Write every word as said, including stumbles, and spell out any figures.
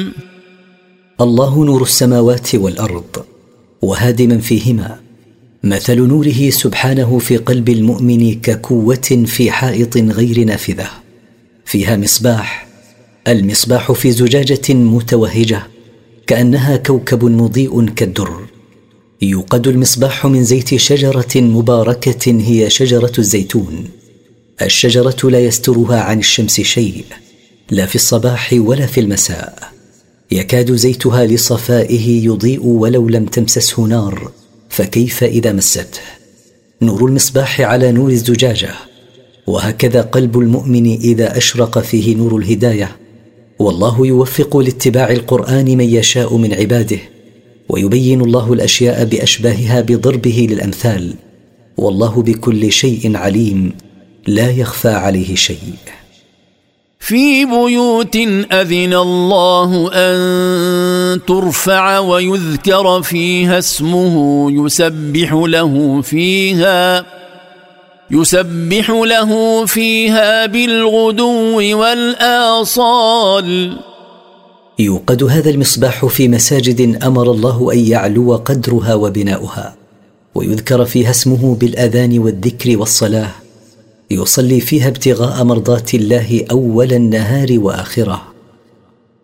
الله نور السماوات والأرض وهادي من فيهما. مثل نوره سبحانه في قلب المؤمن ككوة في حائط غير نافذة فيها مصباح. المصباح في زجاجة متوهجة كأنها كوكب مضيء كالدر. يوقد المصباح من زيت شجرة مباركة هي شجرة الزيتون. الشجرة لا يسترها عن الشمس شيء، لا في الصباح ولا في المساء. يكاد زيتها لصفائه يضيء ولو لم تمسسه نار، فكيف إذا مسته؟ نور المصباح على نور الزجاجة. وهكذا قلب المؤمن إذا أشرق فيه نور الهداية. والله يوفق لاتباع القرآن من يشاء من عباده، ويبين الله الأشياء بأشباهها بضربه للأمثال. والله بكل شيء عليم، لا يخفى عليه شيء. في بيوت أذن الله أن ترفع ويذكر فيها اسمه يسبح له فيها يسبح له فيها بالغدو والآصال. يوقد هذا المصباح في مساجد أمر الله أن يعلو قدرها وبناؤها، ويذكر فيها اسمه بالأذان والذكر والصلاة. يصلي فيها ابتغاء مرضات الله أول النهار وآخره.